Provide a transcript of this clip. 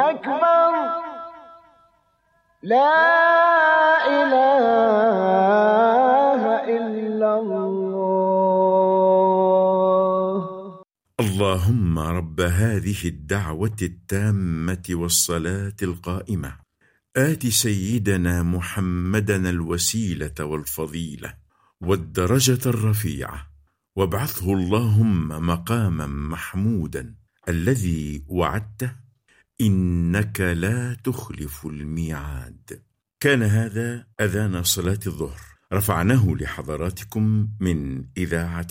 أكبر لا إله إلا الله. اللهم رب هذه الدعوة التامة والصلاة القائمة آت سيدنا محمدًا الوسيلة والفضيلة والدرجة الرفيعة وابعثه اللهم مقامًا محمودًا الذي وعدته إنك لا تخلف الميعاد. كان هذا أذان صلاة الظهر، رفعناه لحضراتكم من إذاعة